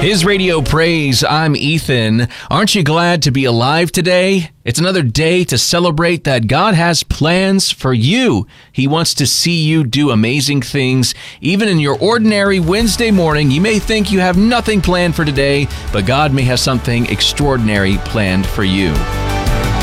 His Radio Praise, I'm Ethan. Aren't you glad to be alive today? It's another day to celebrate that God has plans for you. He wants to see you do amazing things. Even in your ordinary Wednesday morning, you may think you have nothing planned for today, but God may have something extraordinary planned for you.